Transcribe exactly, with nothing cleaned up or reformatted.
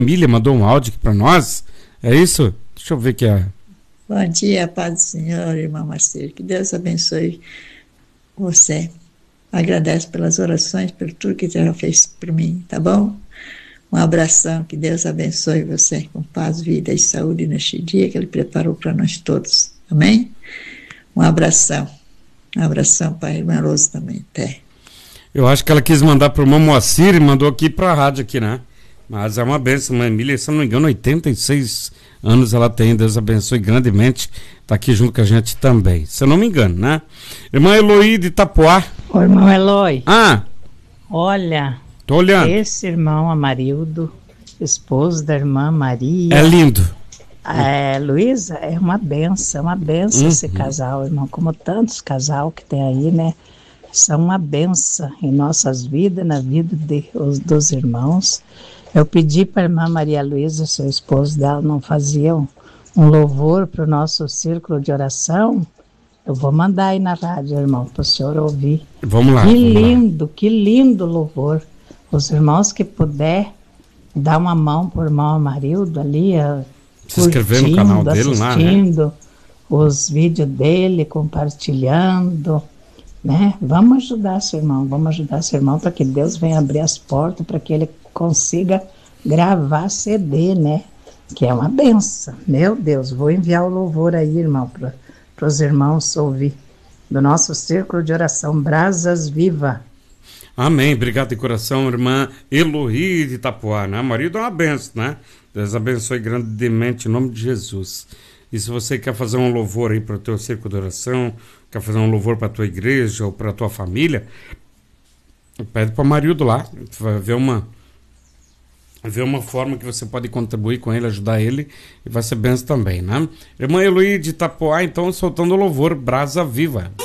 Família mandou um áudio aqui para nós. É isso? Deixa eu ver que é. Bom dia, paz do Senhor, irmã Marcelo. Que Deus abençoe você. Agradeço pelas orações, por tudo que você já fez por mim, tá bom? Um abração, que Deus abençoe você com paz, vida e saúde neste dia que Ele preparou para nós todos. Amém? Um abração. Um abração para a irmã Rosa também, até. Eu acho que ela quis mandar para o irmão Moacir e mandou aqui para a rádio aqui, né? Mas é uma bênção, irmã Emília, se eu não me engano, oitenta e seis anos ela tem, Deus abençoe grandemente, está aqui junto com a gente também, se eu não me engano, né? Irmã Eloí de Itapoá. Ô, irmão Eloy. Ah! Olha, tô olhando. Esse irmão Amarildo, esposo da irmã Maria. É lindo. É, Luísa, é uma benção, uma benção uhum. esse casal, irmão, como tantos casal que tem aí, né? São uma benção em nossas vidas, na vida de, os, dos irmãos. Eu pedi para a irmã Maria Luísa, seu esposo dela, não fazia um, um louvor para o nosso círculo de oração. Eu vou mandar aí na rádio, irmão, para o senhor ouvir. Vamos lá. Que vamos lindo, lá. que lindo louvor. Os irmãos que puder dar uma mão por irmão Amarildo ali, se inscrever no canal dele lá, assistindo os vídeos dele, compartilhando, né? Vamos ajudar seu irmão, vamos ajudar seu irmão para que Deus venha abrir as portas para que ele consiga gravar C D, né? Que é uma benção. Meu Deus, vou enviar o louvor aí, irmão, para os irmãos ouvir do nosso círculo de oração Brasas Viva. Amém, obrigado de coração, irmã Eloí de Itapoá, né? Marido é uma benção, né? Deus abençoe grandemente em nome de Jesus. E se você quer fazer um louvor aí para o teu círculo de oração, quer fazer um louvor para a tua igreja ou para a tua família, pede para o Marildo lá, vai ver uma, ver uma forma que você pode contribuir com ele, ajudar ele, e vai ser benção também, né? Irmã Eloí de Itapoá, então, soltando o louvor Brasa Viva.